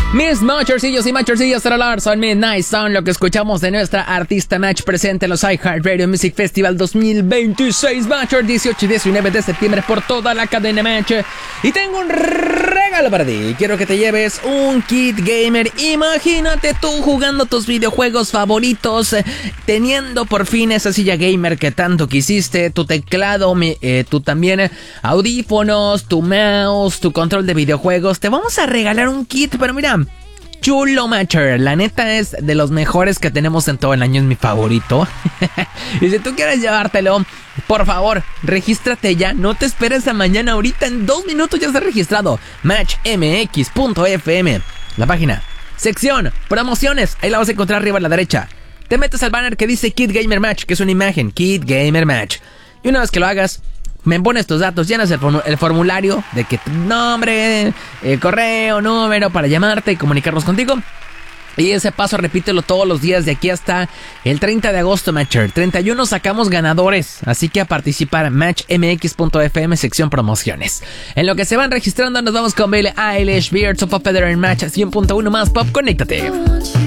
Mis machercillos y machercillas son Midnight Sound, lo que escuchamos de nuestra artista Match presente en los iHeartRadio Music Festival 2026, Matcher, 18 y 19 de septiembre por toda la cadena Match. Y tengo un regalo para ti. Quiero que te lleves un kit gamer. Imagínate tú jugando tus videojuegos favoritos, teniendo por fin esa silla gamer que tanto quisiste, tu teclado, tu también audífonos, tu mouse, tu control de videojuegos. Te vamos a regalar un kit, pero mira, chulo, Matcher. La neta es de los mejores que tenemos en todo el año, es mi favorito. Y si tú quieres llevártelo, por favor, regístrate ya. No te esperes a mañana, ahorita en 2 minutos ya está registrado. matchmx.fm, la página, sección, promociones. Ahí la vas a encontrar arriba a la derecha. Te metes al banner que dice Kit Gamer Match, que es una imagen, Kit Gamer Match. Y una vez que lo hagas, me pones tus datos, llenas el formulario de que tu nombre, correo, número para llamarte y comunicarnos contigo. Y ese paso repítelo todos los días de aquí hasta el 30 de agosto, Matcher. 31 sacamos ganadores, así que a participar, matchmx.fm, sección promociones. En lo que se van registrando nos vamos con Billie Eilish, Birds of a Feather en Match 100.1 más pop, conéctate.